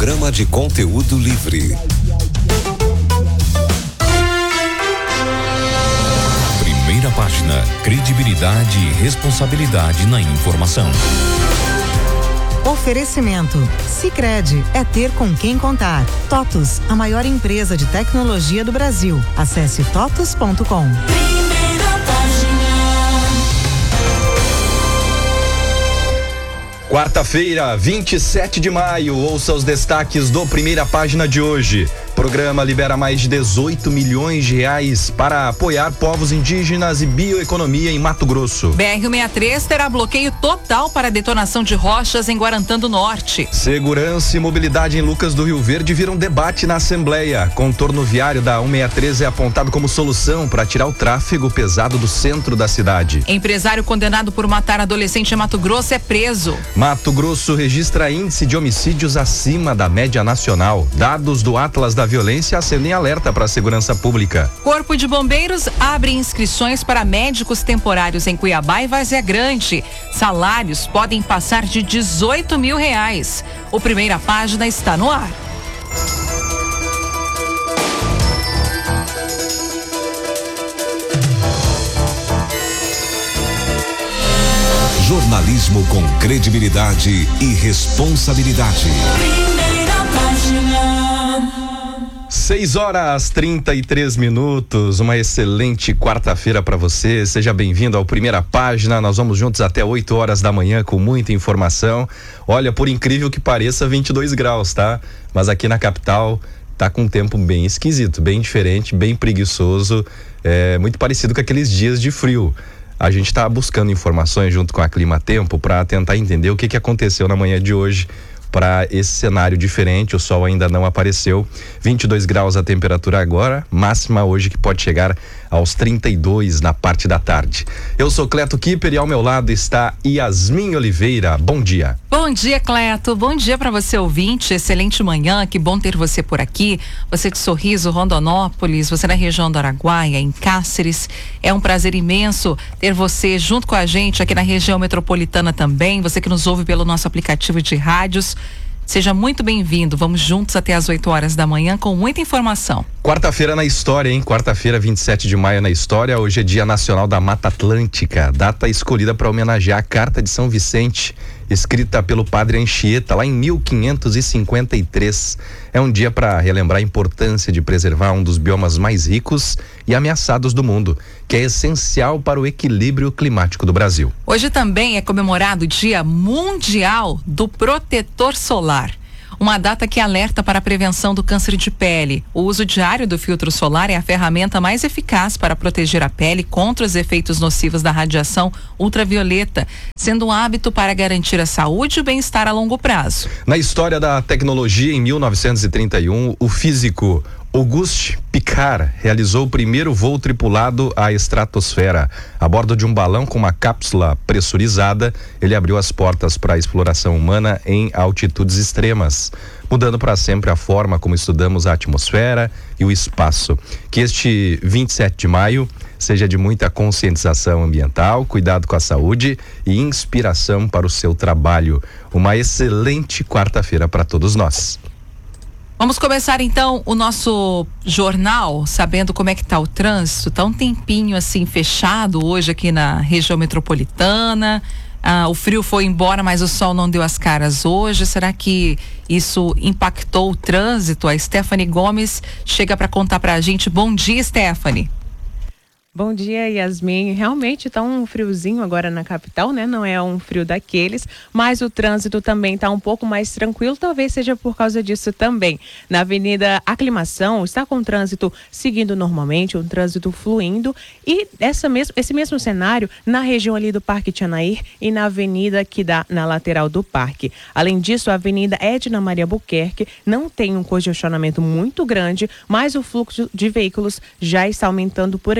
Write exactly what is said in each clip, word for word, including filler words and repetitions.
programa de conteúdo livre. Primeira página, credibilidade e responsabilidade na informação. Oferecimento. Sicredi é ter com quem contar. TOTUS, a maior empresa de tecnologia do Brasil. Acesse totus ponto com. Quarta-feira, vinte e sete de maio, ouça os destaques do Primeira Página de hoje. Programa libera mais de dezoito milhões de reais para apoiar povos indígenas e bioeconomia em Mato Grosso. B R cento e sessenta e três terá bloqueio total para detonação de rochas em Guarantã do Norte. Segurança e mobilidade em Lucas do Rio Verde viram debate na Assembleia. Contorno viário da cento e sessenta e três é apontado como solução para tirar o tráfego pesado do centro da cidade. Empresário condenado por matar adolescente em Mato Grosso é preso. Mato Grosso registra índice de homicídios acima da média nacional. Dados do Atlas da Violência acendem alerta para a segurança pública. Corpo de Bombeiros abre inscrições para médicos temporários em Cuiabá e Várzea Grande. Salários podem passar de dezoito mil reais. O Primeira Página está no ar. Jornalismo com credibilidade e responsabilidade. Primeira Página. seis horas trinta e três minutos, uma excelente quarta-feira para você. Seja bem-vindo ao Primeira Página. Nós vamos juntos até oito horas da manhã com muita informação. Olha, por incrível que pareça, vinte e dois graus, tá? Mas aqui na capital tá com um tempo bem esquisito, bem diferente, bem preguiçoso, é muito parecido com aqueles dias de frio. A gente está buscando informações junto com a Clima Tempo para tentar entender o que, que aconteceu na manhã de hoje para esse cenário diferente. O sol ainda não apareceu. vinte e dois graus a temperatura agora, máxima hoje que pode chegar aos trinta e dois na parte da tarde. Eu sou Cleto Kipper e ao meu lado está Yasmin Oliveira. Bom dia. Bom dia, Cleto. Bom dia para você, ouvinte. Excelente manhã. Que bom ter você por aqui. Você de Sorriso, Rondonópolis, você na região do Araguaia, em Cáceres. É um prazer imenso ter você junto com a gente aqui na região metropolitana também. Você que nos ouve pelo nosso aplicativo de rádios. Seja muito bem-vindo. Vamos juntos até às oito horas da manhã com muita informação. Quarta-feira na história, hein? Quarta-feira, vinte e sete de maio na história. Hoje é Dia Nacional da Mata Atlântica. Data escolhida para homenagear a Carta de São Vicente, escrita pelo padre Anchieta lá em mil quinhentos e cinquenta e três. É um dia para relembrar a importância de preservar um dos biomas mais ricos e ameaçados do mundo, que é essencial para o equilíbrio climático do Brasil. Hoje também é comemorado o Dia Mundial do Protetor Solar. Uma data que alerta para a prevenção do câncer de pele. O uso diário do filtro solar é a ferramenta mais eficaz para proteger a pele contra os efeitos nocivos da radiação ultravioleta, sendo um hábito para garantir a saúde e o bem-estar a longo prazo. Na história da tecnologia, em mil novecentos e trinta e um, o físico Auguste Piccard realizou o primeiro voo tripulado à estratosfera. A bordo de um balão com uma cápsula pressurizada, ele abriu as portas para a exploração humana em altitudes extremas, mudando para sempre a forma como estudamos a atmosfera e o espaço. Que este vinte e sete de maio seja de muita conscientização ambiental, cuidado com a saúde e inspiração para o seu trabalho. Uma excelente quarta-feira para todos nós. Vamos começar então o nosso jornal, sabendo como é que tá o trânsito. Tá um tempinho assim fechado hoje aqui na região metropolitana. Ah, o frio foi embora, mas o sol não deu as caras hoje. Será que isso impactou o trânsito? A Stephanie Gomes chega para contar pra gente. Bom dia, Stephanie. Bom dia, Yasmin. Realmente está um friozinho agora na capital, né? Não é um frio daqueles, mas o trânsito também está um pouco mais tranquilo, talvez seja por causa disso também. Na Avenida Aclimação está com o trânsito seguindo normalmente, um trânsito fluindo, e essa mesmo, esse mesmo cenário na região ali do Parque Tianair e na avenida que dá na lateral do parque. Além disso, a Avenida Edna Maria Buquerque não tem um congestionamento muito grande, mas o fluxo de veículos já está aumentando por ali.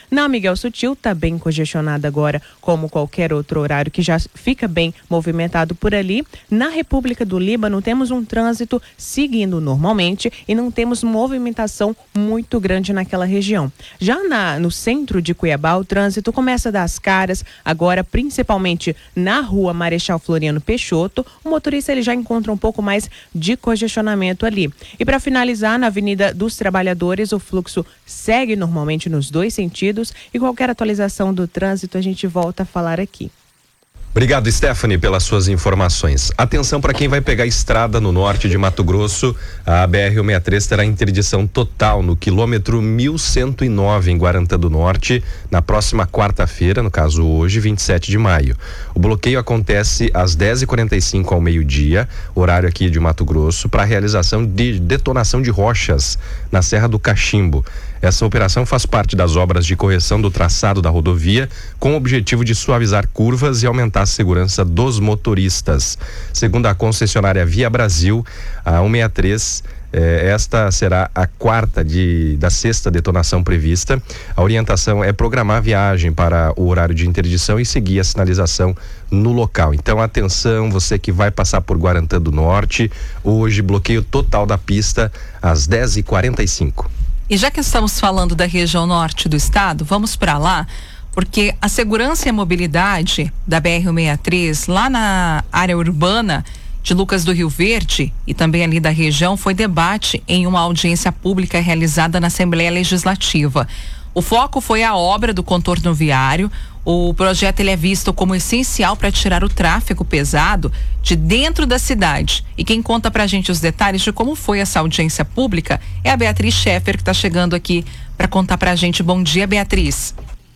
Na Miguel Sutil está bem congestionada agora, como qualquer outro horário que já fica bem movimentado por ali. Na República do Líbano temos um trânsito seguindo normalmente e não temos movimentação muito grande naquela região. Já na, no centro de Cuiabá, o trânsito começa das caras, agora principalmente na rua Marechal Floriano Peixoto. O motorista ele já encontra um pouco mais de congestionamento ali. E para finalizar, na Avenida dos Trabalhadores, o fluxo segue normalmente nos dois sentidos e qualquer atualização do trânsito a gente volta a falar aqui. Obrigado, Stephanie, pelas suas informações. Atenção para quem vai pegar a estrada no norte de Mato Grosso. A B R cento e sessenta e três terá interdição total no quilômetro mil cento e nove em Guarantã do Norte, na próxima quarta-feira, no caso hoje, vinte e sete de maio. O bloqueio acontece às dez e quarenta e cinco ao meio-dia, horário aqui de Mato Grosso, para a realização de detonação de rochas na Serra do Cachimbo. Essa operação faz parte das obras de correção do traçado da rodovia, com o objetivo de suavizar curvas e aumentar a segurança dos motoristas. Segundo a concessionária Via Brasil, a cento e sessenta e três, eh, esta será a quarta de, da sexta detonação prevista. A orientação é programar a viagem para o horário de interdição e seguir a sinalização no local. Então, atenção, você que vai passar por Guarantã do Norte, hoje bloqueio total da pista às dez e quarenta e cinco. E já que estamos falando da região norte do estado, vamos para lá, porque a segurança e a mobilidade da B R cento e sessenta e três lá na área urbana de Lucas do Rio Verde e também ali da região foi debate em uma audiência pública realizada na Assembleia Legislativa. O foco foi a obra do contorno viário. O projeto ele é visto como essencial para tirar o tráfego pesado de dentro da cidade. E quem conta pra gente os detalhes de como foi essa audiência pública é a Beatriz Scheffer, que está chegando aqui para contar pra gente. Bom dia, Beatriz.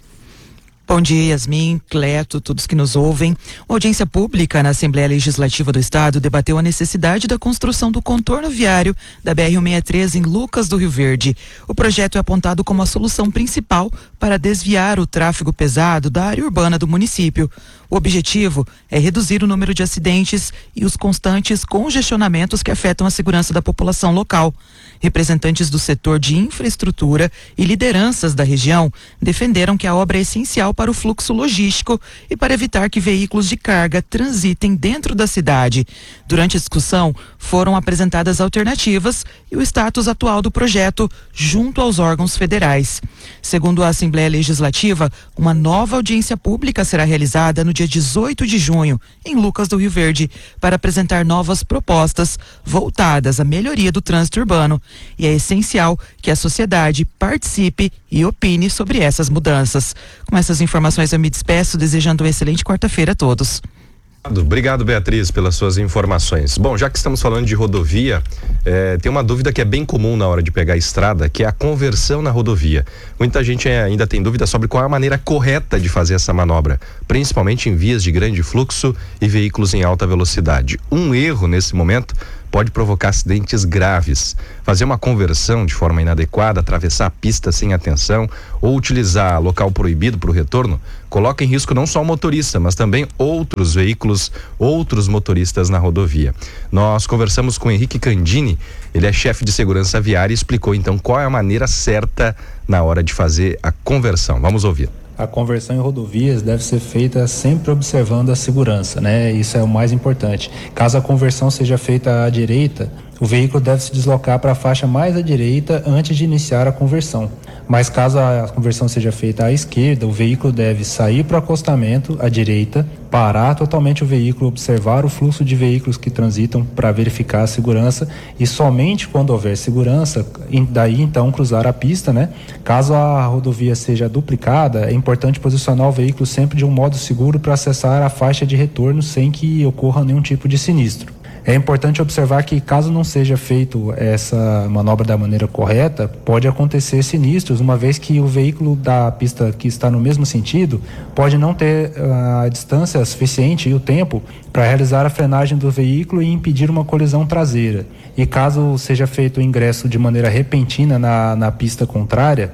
Bom dia, Yasmin, Cleto, todos que nos ouvem. A audiência pública na Assembleia Legislativa do Estado debateu a necessidade da construção do contorno viário da B R cento e sessenta e três em Lucas do Rio Verde. O projeto é apontado como a solução principal para desviar o tráfego pesado da área urbana do município. O objetivo é reduzir o número de acidentes e os constantes congestionamentos que afetam a segurança da população local. Representantes do setor de infraestrutura e lideranças da região defenderam que a obra é essencial para o fluxo logístico e para evitar que veículos de carga transitem dentro da cidade. Durante a discussão, foram apresentadas alternativas e o status atual do projeto junto aos órgãos federais. Segundo a Assembleia Legislativa, uma nova audiência pública será realizada no dia dezoito de junho, em Lucas do Rio Verde, para apresentar novas propostas voltadas à melhoria do trânsito urbano. E é essencial que a sociedade participe e opine sobre essas mudanças. Com essas informações eu me despeço, desejando uma excelente quarta-feira a todos. Obrigado, Beatriz, pelas suas informações. Bom, já que estamos falando de rodovia, eh, tem uma dúvida que é bem comum na hora de pegar a estrada, que é a conversão na rodovia. Muita gente ainda tem dúvida sobre qual é a maneira correta de fazer essa manobra, principalmente em vias de grande fluxo e veículos em alta velocidade. Um erro nesse momento pode provocar acidentes graves. Fazer uma conversão de forma inadequada, atravessar a pista sem atenção ou utilizar local proibido para o retorno, coloca em risco não só o motorista, mas também outros veículos, outros motoristas na rodovia. Nós conversamos com Henrique Candini, ele é chefe de segurança viária e explicou então qual é a maneira certa na hora de fazer a conversão. Vamos ouvir. A conversão em rodovias deve ser feita sempre observando a segurança, né? Isso é o mais importante. Caso a conversão seja feita à direita, o veículo deve se deslocar para a faixa mais à direita antes de iniciar a conversão. Mas caso a conversão seja feita à esquerda, o veículo deve sair para o acostamento à direita, parar totalmente o veículo, observar o fluxo de veículos que transitam para verificar a segurança e somente quando houver segurança, daí então cruzar a pista, né? Caso a rodovia seja duplicada, é importante posicionar o veículo sempre de um modo seguro para acessar a faixa de retorno sem que ocorra nenhum tipo de sinistro. É importante observar que, caso não seja feito essa manobra da maneira correta, pode acontecer sinistros, uma vez que o veículo da pista que está no mesmo sentido pode não ter a distância suficiente e o tempo para realizar a frenagem do veículo e impedir uma colisão traseira. E caso seja feito o ingresso de maneira repentina na, na pista contrária,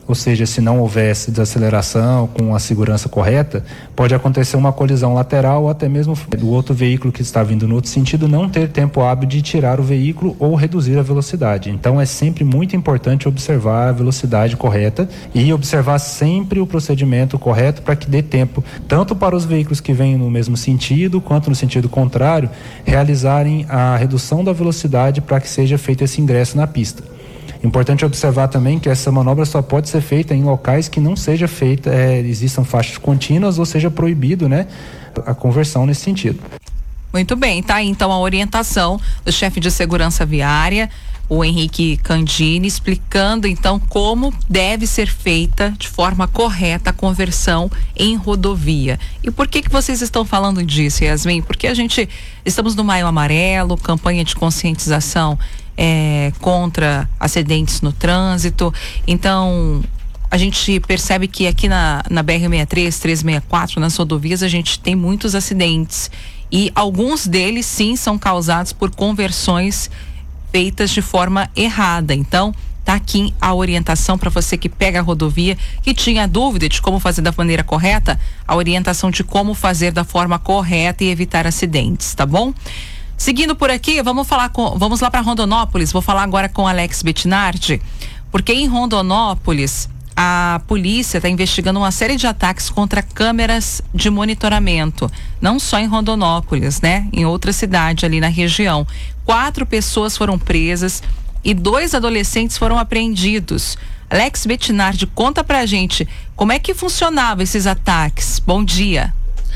ou seja, se não houvesse desaceleração com a segurança correta, pode acontecer uma colisão lateral ou até mesmo do outro veículo que está vindo no outro sentido não ter tempo hábil de tirar o veículo ou reduzir a velocidade. Então é sempre muito importante observar a velocidade correta e observar sempre o procedimento correto para que dê tempo, tanto para os veículos que vêm no mesmo sentido quanto no sentido contrário, realizarem a redução da velocidade para que seja feito esse ingresso na pista. Importante observar também que essa manobra só pode ser feita em locais que não seja feita, é, existam faixas contínuas ou seja proibido, né, a conversão nesse sentido. Muito bem, tá aí então a orientação do chefe de segurança viária, o Henrique Candini, explicando então como deve ser feita de forma correta a conversão em rodovia. E por que que vocês estão falando disso, Yasmin? Porque a gente, estamos no Maio Amarelo, campanha de conscientização É, contra acidentes no trânsito. Então a gente percebe que aqui na, na B R sessenta e três, trezentos e sessenta e quatro, nas rodovias, a gente tem muitos acidentes e alguns deles sim são causados por conversões feitas de forma errada. Então tá aqui a orientação para você que pega a rodovia, que tinha dúvida de como fazer da maneira correta, a orientação de como fazer da forma correta e evitar acidentes, tá bom? Seguindo por aqui, vamos falar com, vamos lá para Rondonópolis. Vou falar agora com Alex Bettinardi, porque em Rondonópolis a polícia está investigando uma série de ataques contra câmeras de monitoramento, não só em Rondonópolis, né? Em outra cidade ali na região. Quatro pessoas foram presas e dois adolescentes foram apreendidos. Alex Bettinardi, conta pra gente como é que funcionavam esses ataques. Bom dia.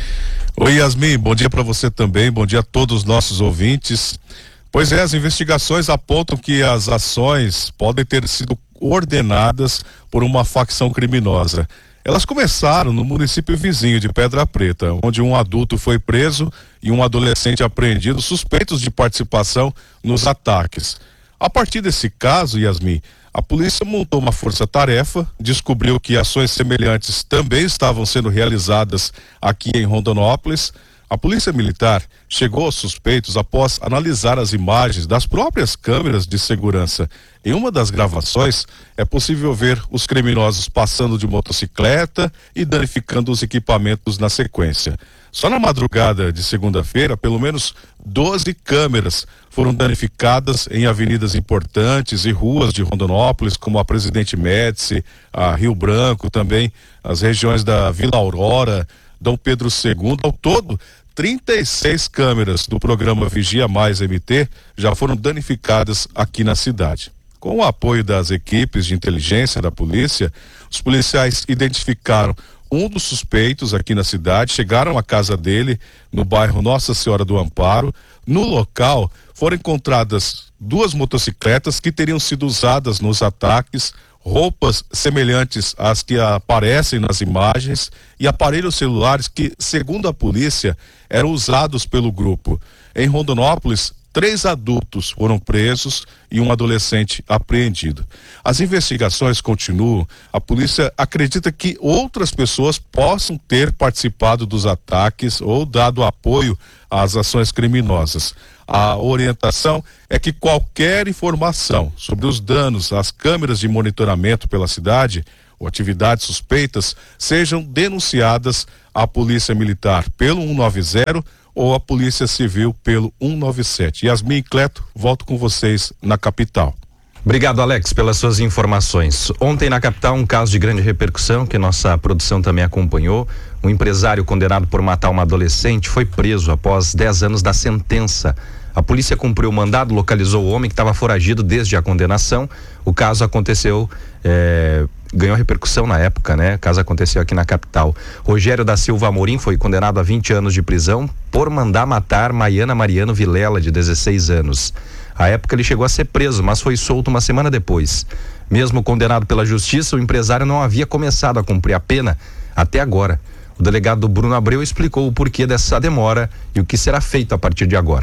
Oi, Yasmin, bom dia para você também, bom dia a todos os nossos ouvintes. Pois é, as investigações apontam que as ações podem ter sido ordenadas por uma facção criminosa. Elas começaram no município vizinho de Pedra Preta, onde um adulto foi preso e um adolescente apreendido suspeitos de participação nos ataques. A partir desse caso, Yasmin, a polícia montou uma força-tarefa, descobriu que ações semelhantes também estavam sendo realizadas aqui em Rondonópolis. A polícia militar chegou aos suspeitos após analisar as imagens das próprias câmeras de segurança. Em uma das gravações, é possível ver os criminosos passando de motocicleta e danificando os equipamentos na sequência. Só na madrugada de segunda-feira, pelo menos doze câmeras foram danificadas em avenidas importantes e ruas de Rondonópolis, como a Presidente Médici, a Rio Branco, também as regiões da Vila Aurora, Dom Pedro segundo. Ao todo, trinta e seis câmeras do programa Vigia Mais M T já foram danificadas aqui na cidade. Com o apoio das equipes de inteligência da polícia, os policiais identificaram um dos suspeitos aqui na cidade, chegaram à casa dele no bairro Nossa Senhora do Amparo. No local foram encontradas duas motocicletas que teriam sido usadas nos ataques, roupas semelhantes às que aparecem nas imagens e aparelhos celulares que, segundo a polícia, eram usados pelo grupo. Em Rondonópolis, três adultos foram presos e um adolescente apreendido. As investigações continuam. A polícia acredita que outras pessoas possam ter participado dos ataques ou dado apoio às ações criminosas. A orientação é que qualquer informação sobre os danos às câmeras de monitoramento pela cidade ou atividades suspeitas sejam denunciadas à Polícia Militar pelo cento e noventa ou a Polícia Civil pelo cento e noventa e sete. Yasmin e Cleto, volto com vocês na capital. Obrigado, Alex, pelas suas informações. Ontem na capital, um caso de grande repercussão que nossa produção também acompanhou. Um empresário condenado por matar uma adolescente foi preso após dez anos da sentença. A polícia cumpriu o mandado, localizou o homem que estava foragido desde a condenação. O caso aconteceu, é, ganhou repercussão na época, né? O caso aconteceu aqui na capital. Rogério da Silva Amorim foi condenado a vinte anos de prisão por mandar matar Maiana Mariano Vilela, de dezesseis anos. À época ele chegou a ser preso, mas foi solto uma semana depois. Mesmo condenado pela justiça, o empresário não havia começado a cumprir a pena até agora. O delegado Bruno Abreu explicou o porquê dessa demora e o que será feito a partir de agora.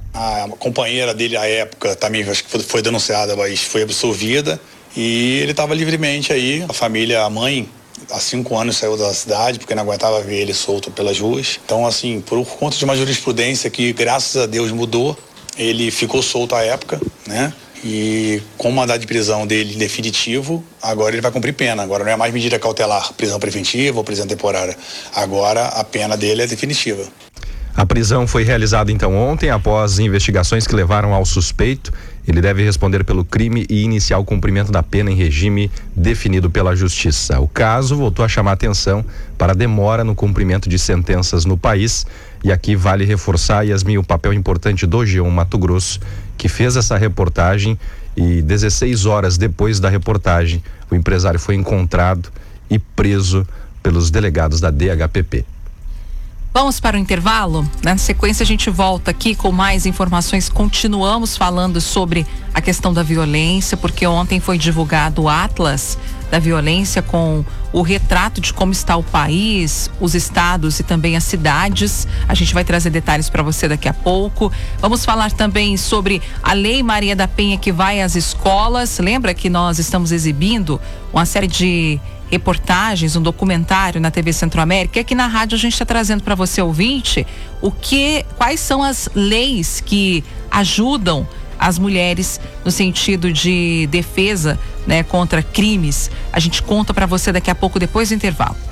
A companheira dele à época também acho que foi denunciada, mas foi absolvida e ele estava livremente aí. A família, a mãe, há cinco anos saiu da cidade porque não aguentava ver ele solto pelas ruas. Então, assim, por conta de uma jurisprudência que, graças a Deus, mudou, ele ficou solto à época, né? E com o mandado de prisão dele definitivo, agora ele vai cumprir pena. Agora não é mais medida cautelar, prisão preventiva ou prisão temporária. Agora a pena dele é definitiva. A prisão foi realizada então ontem, após investigações que levaram ao suspeito. Ele deve responder pelo crime e iniciar o cumprimento da pena em regime definido pela Justiça. O caso voltou a chamar atenção para a demora no cumprimento de sentenças no país. E aqui vale reforçar, Yasmin, o papel importante do G um Mato Grosso, que fez essa reportagem, e dezesseis horas depois da reportagem, o empresário foi encontrado e preso pelos delegados da D H P P. Vamos para o intervalo? Na sequência a gente volta aqui com mais informações. Continuamos falando sobre a questão da violência, porque ontem foi divulgado o Atlas da Violência com o retrato de como está o país, os estados e também as cidades. A gente vai trazer detalhes para você daqui a pouco. Vamos falar também sobre a Lei Maria da Penha, que vai às escolas. Lembra que nós estamos exibindo uma série de reportagens, um documentário na T V Centro-América, e aqui na rádio a gente está trazendo para você, ouvinte, o que, quais são as leis que ajudam as mulheres no sentido de defesa, né, contra crimes. A gente conta para você daqui a pouco, depois do intervalo.